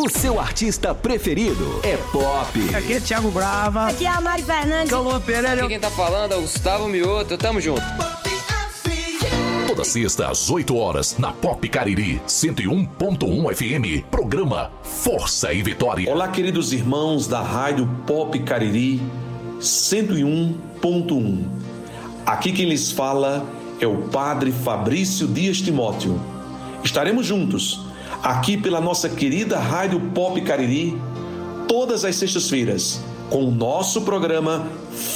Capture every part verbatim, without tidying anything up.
O seu artista preferido é pop. Aqui é Thiago Brava. Aqui é a Mari Fernandes. Calô Pereira. Aqui quem tá falando é o Gustavo Mioto. Tamo junto. Toda sexta às oito horas na Pop Cariri cento e um ponto um F M. Programa Força e Vitória. Olá, queridos irmãos da Rádio Pop Cariri cento e um ponto um. Aqui quem lhes fala é o Padre Fabrício Dias Timóteo. Estaremos juntos aqui pela nossa querida Rádio Pop Cariri todas as sextas-feiras com o nosso programa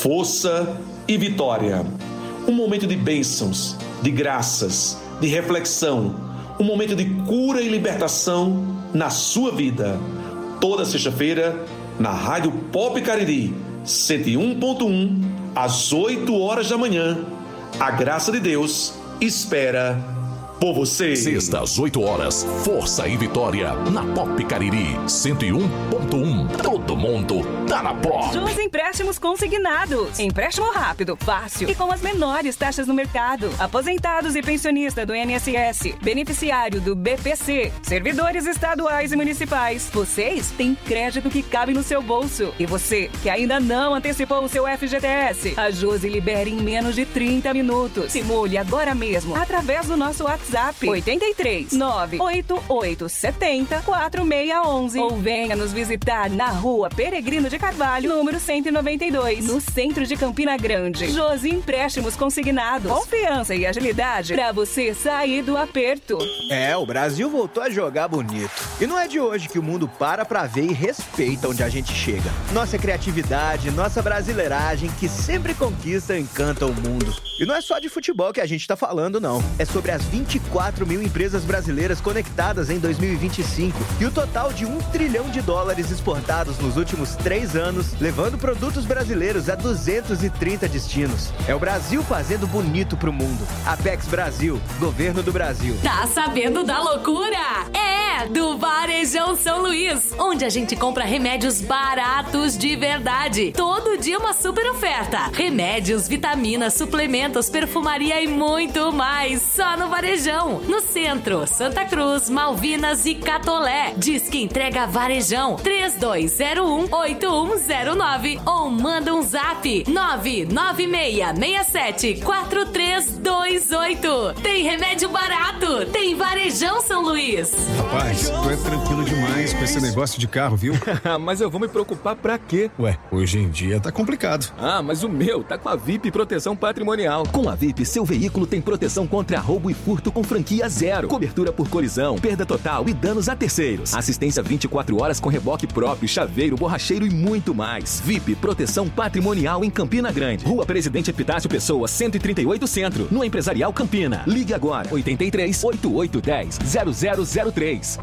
Força e Vitória. Um momento de bênçãos, de graças, de reflexão, um momento de cura e libertação na sua vida. Toda sexta-feira na Rádio Pop Cariri cento e um ponto um, às oito horas da manhã. A graça de Deus espera por você. Sexta às oito horas, Força e Vitória na Pop Cariri cento e um ponto um. Todo mundo tá na Pop. Jus Empréstimos Consignados. Empréstimo rápido, fácil e com as menores taxas no mercado. Aposentados e pensionistas do I N S S, beneficiário do B P C, servidores estaduais e municipais. Vocês têm crédito que cabe no seu bolso. E você que ainda não antecipou o seu F G T S, a Josi libera em menos de trinta minutos. Simule agora mesmo através do nosso WhatsApp. WhatsApp oito três nove oito oito sete zero quatro seis um um ou venha nos visitar na Rua Peregrino de Carvalho, número cento e noventa e dois, no centro de Campina Grande. Josi Empréstimos Consignados. Confiança e agilidade para você sair do aperto. É, o Brasil voltou a jogar bonito. E não é de hoje que o mundo para pra ver e respeita onde a gente chega. Nossa criatividade, nossa brasileiragem que sempre conquista e encanta o mundo. E não é só de futebol que a gente tá falando, não. É sobre as vinte e quatro mil empresas brasileiras conectadas em dois mil e vinte e cinco e o total de um trilhão de dólares exportados nos últimos três anos, levando produtos brasileiros a duzentos e trinta destinos. É o Brasil fazendo bonito pro mundo. Apex Brasil, Governo do Brasil. Tá sabendo da loucura? É, do Varejão São Luís, onde a gente compra remédios baratos de verdade. Todo dia uma super oferta. Remédios, vitaminas, suplementos, perfumaria e muito mais. Só no Varejão. No centro, Santa Cruz, Malvinas e Catolé. Diz que entrega Varejão três dois zero um oito um zero nove ou manda um zap nove nove seis seis sete quatro três dois oito. Tem remédio barato, tem Varejão São Luís. Rapaz, tu é tranquilo demais com esse negócio de carro, viu? Mas eu vou me preocupar pra quê? Ué, hoje em dia tá complicado. Ah, mas o meu tá com a V I P Proteção Patrimonial. Com a V I P, seu veículo tem proteção contra roubo e furto com franquia zero. Cobertura por colisão, perda total e danos a terceiros. Assistência vinte e quatro horas com reboque próprio, chaveiro, borracheiro e muito mais. V I P Proteção Patrimonial em Campina Grande. Rua Presidente Epitácio Pessoa, cento e trinta e oito Centro, no Empresarial Campina. Ligue agora, oito três oito oito um zero zero zero zero três.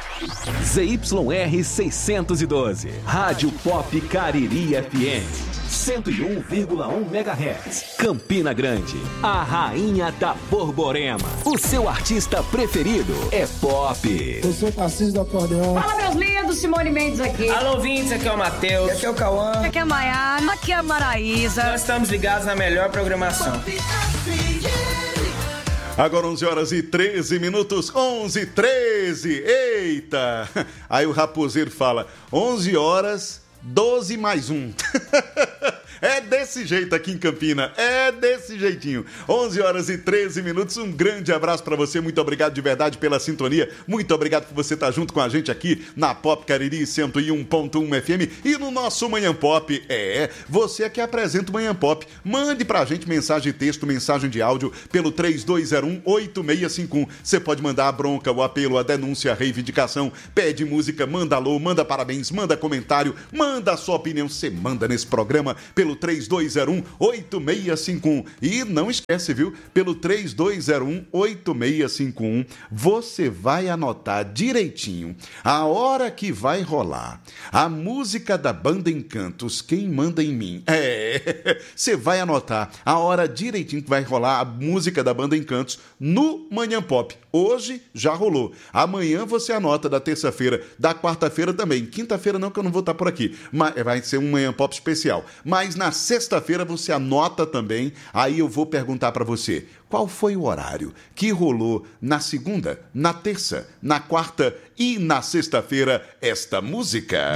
Z Y R seiscentos e doze. Rádio Pop Cariri F M. cento e um vírgula um megahertz. Campina Grande, a rainha da Borborema. O seu artista preferido é pop. Eu sou Tarcísio do Acordeão. Fala, meus lindos, Simone Mendes aqui. Alô, ouvintes, aqui é o Matheus. Aqui é o Cauã. Aqui é a Maiana. Aqui é a Maraísa. Nós estamos ligados na melhor programação. Agora onze horas e treze minutos, onze e treze, eita! Aí o raposeiro fala, onze horas, doze mais um. É desse jeito aqui em Campina, é desse jeitinho. onze horas e treze minutos, um grande abraço pra você, muito obrigado de verdade pela sintonia, muito obrigado por você estar junto com a gente aqui na Pop Cariri cento e um ponto um F M e no nosso Manhã Pop. É, você é que apresenta o Manhã Pop. Mande pra gente mensagem de texto, mensagem de áudio pelo três dois zero um oito seis cinco um. Você pode mandar a bronca, o apelo, a denúncia, a reivindicação, pede música, manda alô, manda parabéns, manda comentário, manda a sua opinião, você manda nesse programa pelo três dois zero um oito seis cinco um. E não esquece, viu? Pelo três dois zero um oito seis cinco um, você vai anotar direitinho a hora que vai rolar a música da banda Encantos, Quem Manda em Mim. É, você vai anotar a hora direitinho que vai rolar a música da banda Encantos no Manhã Pop. Hoje já rolou. Amanhã você anota da terça-feira, da quarta-feira também. Quinta-feira não, que eu não vou estar por aqui. Mas vai ser um Manhã Pop especial. Mas na sexta-feira você anota também, aí eu vou perguntar para você, qual foi o horário que rolou na segunda, na terça, na quarta e na sexta-feira esta música?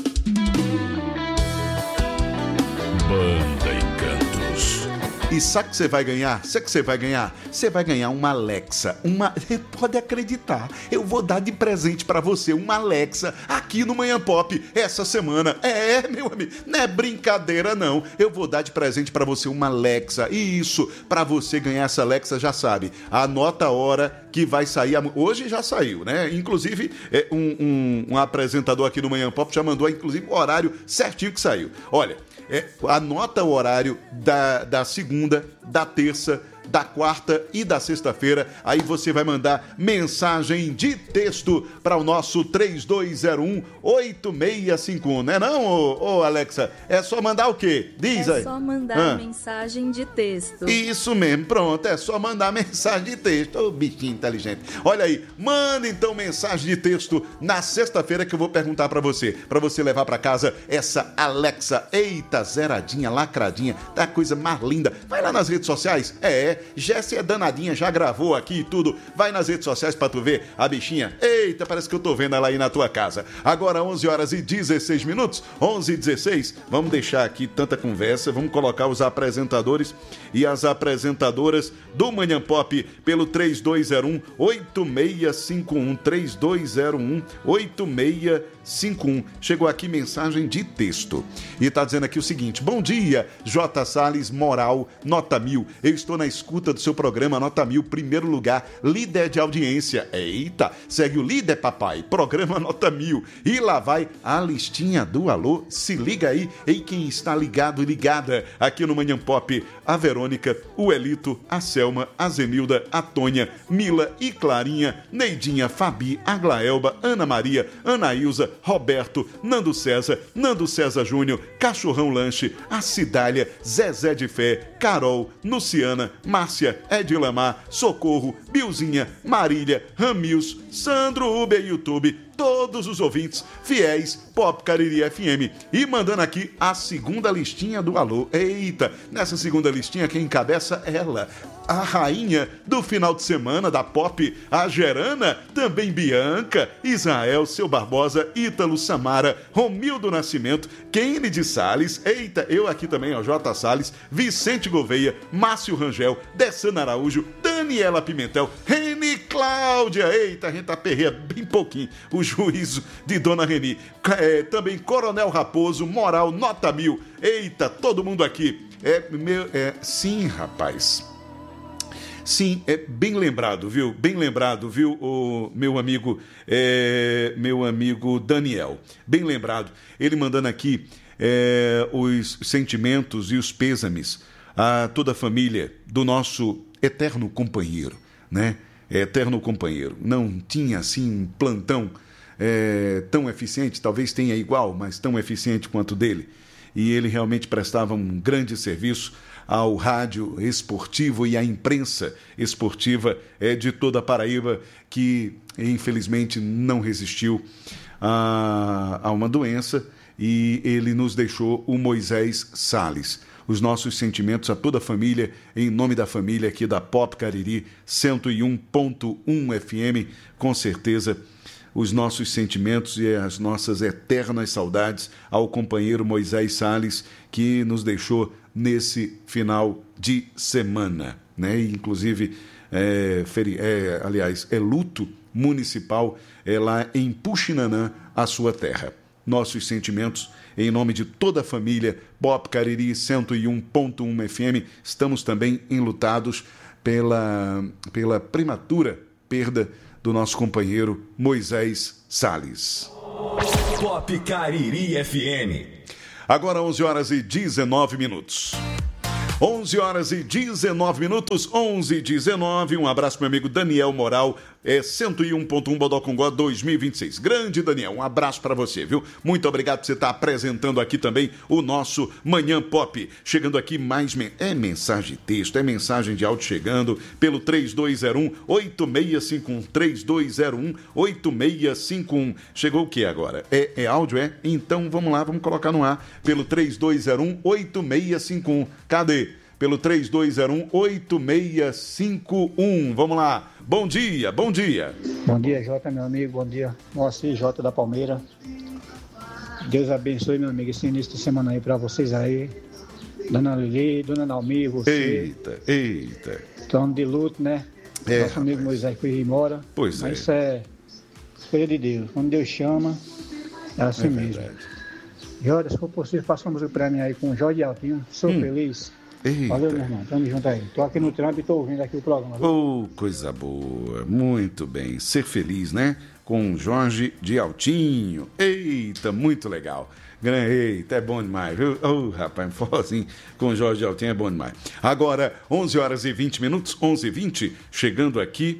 Banda Encantos. E sabe o que você vai ganhar? Sabe o que você vai ganhar? Você vai ganhar uma Alexa. Uma... Pode acreditar. Eu vou dar de presente pra você uma Alexa aqui no Manhã Pop essa semana. É, meu amigo. Não é brincadeira, não. Eu vou dar de presente pra você uma Alexa. E isso, pra você ganhar essa Alexa, já sabe. Anota a hora que vai sair. Hoje já saiu, né? Inclusive, é, um, um, um apresentador aqui no Manhã Pop já mandou, inclusive, o horário certinho que saiu. Olha, é, anota o horário da, da segunda, da terça, da quarta e da sexta-feira. Aí você vai mandar mensagem de texto para o nosso três dois zero um, oito seis cinco um, né não, ô, ô Alexa? É só mandar o quê? Diz aí. É só mandar ah. mensagem de texto. Isso mesmo, pronto, é só mandar mensagem de texto. Ô, bichinho inteligente. Olha aí, manda então mensagem de texto na sexta-feira que eu vou perguntar para você, para você levar para casa essa Alexa. Eita, zeradinha, lacradinha, tá a coisa mais linda. Vai lá nas redes sociais, é, Jéssica é danadinha, já gravou aqui e tudo. Vai nas redes sociais pra tu ver a bichinha. Eita, parece que eu tô vendo ela aí na tua casa. Agora onze horas e dezesseis minutos, onze e dezesseis. Vamos deixar aqui tanta conversa, vamos colocar os apresentadores e as apresentadoras do Manhã Pop pelo três dois zero um, oito seis cinco um, três dois zero um, oito seis cinco um. Chegou aqui mensagem de texto e tá dizendo aqui o seguinte: bom dia, J. Salles, moral, nota mil. Eu estou na escuta do seu programa, nota mil, primeiro lugar, líder de audiência. Eita, segue o líder, papai, programa nota mil. E lá vai a listinha do alô, se liga aí em quem está ligado e ligada aqui no Manhã Pop: a Verônica, o Elito, a Selma, a Zenilda, a Tônia, Mila e Clarinha, Neidinha, Fabi, a Glaelba, Ana Maria, Anaísa, Roberto, Nando César, Nando César Júnior, Cachorrão Lanche, a Cidália, Zezé de Fé, Carol, Luciana, Márcia, Edilamar, Socorro, Bilzinha, Marília, Ramils, Sandro Uber YouTube, todos os ouvintes fiéis Pop Cariri F M. E mandando aqui a segunda listinha do alô. Eita, nessa segunda listinha quem encabeça é ela, a rainha do final de semana da Pop, a Gerana, também Bianca, Israel, Seu Barbosa, Ítalo, Samara, Romildo Nascimento, Kenny de Salles, eita, eu aqui também, ó, J. Salles, Vicente Gouveia, Márcio Rangel, Dessana Araújo, Daniela Pimentel, Reni Cláudia, eita, a gente aperreia bem pouquinho o juízo de Dona Reni, é, também Coronel Raposo, moral, nota mil, eita, todo mundo aqui, é, meu, é, sim, rapaz. Sim, é bem lembrado, viu? Bem lembrado, viu, o meu amigo, é, meu amigo Daniel. Bem lembrado. Ele mandando aqui é, os sentimentos e os pêsames a toda a família do nosso eterno companheiro, né? Eterno companheiro. Não tinha, assim, um plantão é, tão eficiente, talvez tenha igual, mas tão eficiente quanto dele. E ele realmente prestava um grande serviço ao rádio esportivo e à imprensa esportiva é, de toda a Paraíba, que infelizmente não resistiu a, a uma doença, e ele nos deixou o Moisés Salles. Os nossos sentimentos a toda a família, em nome da família aqui da Pop Cariri cento e um ponto um F M, com certeza os nossos sentimentos e as nossas eternas saudades ao companheiro Moisés Salles, que nos deixou nesse final de semana, né? Inclusive, é, feri- é, aliás, é luto municipal é lá em Puxinanã, a sua terra. Nossos sentimentos em nome de toda a família Pop Cariri cento e um ponto um F M. Estamos também enlutados pela, pela prematura perda do nosso companheiro Moisés Salles. Pop Cariri F M. Agora onze horas e dezenove minutos. onze horas e dezenove minutos, onze e dezenove. Um abraço, meu amigo Daniel Moral. É cento e um ponto um Bodocongó dois mil e vinte e seis. Grande Daniel, um abraço para você, viu? Muito obrigado por você estar apresentando aqui também o nosso Manhã Pop. Chegando aqui mais... Men- é mensagem de texto, é mensagem de áudio chegando pelo três dois zero um oito seis cinco um. três dois zero um oito seis cinco um. Chegou o que agora? É, é áudio, é? Então vamos lá, vamos colocar no ar pelo três dois zero um oito seis cinco um. Cadê? Pelo três dois zero um oito seis cinco um. Vamos lá. Bom dia, bom dia. Bom dia, Jota, meu amigo. Bom dia, Moacir, Jota da Palmeira. Deus abençoe, meu amigo, esse início de semana aí pra vocês aí. Dona Lili, Dona Naomi, você. Eita, eita. Estão de luto, né? É, Nosso amigo rapaz. Moisés foi embora. Pois Mas é. isso é coisa de Deus. Quando Deus chama, é assim É mesmo. verdade. Jota, se for possível, faça uma música pra mim aí com o Jorge Altinho. Sou Hum. feliz. Eita. Valeu, meu irmão. Tamo junto aí. Tô aqui no trampo e tô ouvindo aqui o programa. viu? Oh, coisa boa. Muito bem. Ser feliz, né? Com Jorge de Altinho. Eita, muito legal. Eita, é bom demais, viu? Oh, rapaz, forrozinho com Jorge de Altinho é bom demais. Agora, onze horas e vinte minutos, onze e vinte, chegando aqui.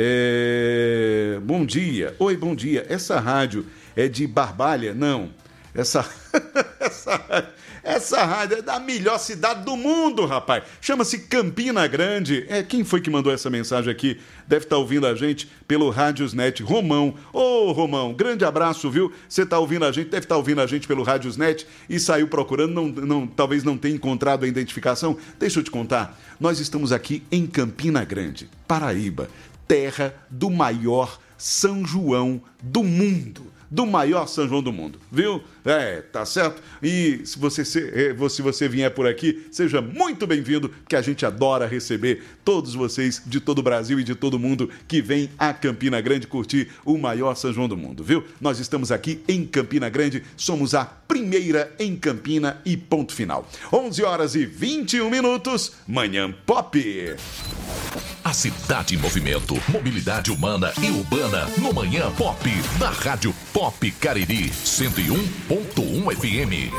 É... Bom dia. Oi, bom dia. Essa rádio é de Barbalha? Não. Essa... essa... Essa rádio é da melhor cidade do mundo, rapaz. Chama-se Campina Grande. É, quem foi que mandou essa mensagem aqui? Deve estar ouvindo a gente pelo Rádiosnet. Romão. Ô, Romão, grande abraço, viu? Você está ouvindo a gente, deve estar ouvindo a gente pelo Rádiosnet e saiu procurando, não, não, talvez não tenha encontrado a identificação. Deixa eu te contar. Nós estamos aqui em Campina Grande, Paraíba, terra do maior São João do mundo. Do maior São João do mundo, viu? É, tá certo? E se você, se, se você vier por aqui, seja muito bem-vindo, porque a gente adora receber todos vocês de todo o Brasil e de todo mundo que vem a Campina Grande curtir o maior São João do mundo, viu? Nós estamos aqui em Campina Grande, somos a primeira em Campina e ponto final. onze horas e vinte e um minutos, Manhã Pop. A cidade em movimento, mobilidade humana e urbana no Manhã Pop, da Rádio Pop Cariri, cento e um ponto um F M.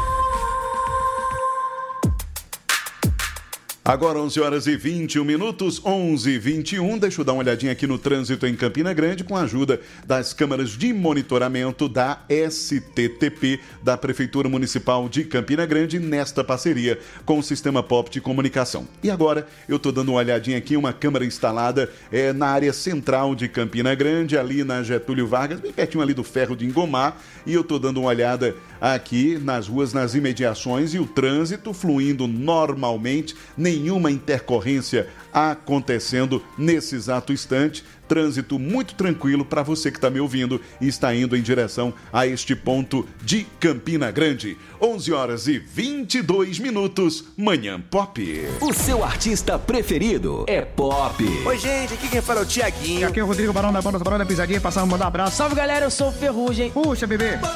Agora onze horas e vinte e um minutos, onze e vinte e um. Deixa eu dar uma olhadinha aqui no trânsito em Campina Grande com a ajuda das câmaras de monitoramento da S T T P, da Prefeitura Municipal de Campina Grande, nesta parceria com o Sistema Pop de Comunicação. E agora eu estou dando uma olhadinha aqui, uma câmera instalada é, na área central de Campina Grande, ali na Getúlio Vargas, bem pertinho ali do Ferro de Engomar, e eu estou dando uma olhada aqui nas ruas, nas imediações, e o trânsito fluindo normalmente, nenhuma intercorrência acontecendo nesse exato instante. Trânsito muito tranquilo para você que está me ouvindo e está indo em direção a este ponto de Campina Grande. onze horas e vinte e dois minutos, Manhã Pop. O seu artista preferido é Pop. Oi, gente, aqui quem fala é o Tiaguinho. Aqui é o Rodrigo Barão da Banda Barão da Pisadinha, passando um mandar um abraço. Salve, galera, eu sou o Ferrugem. Puxa, bebê.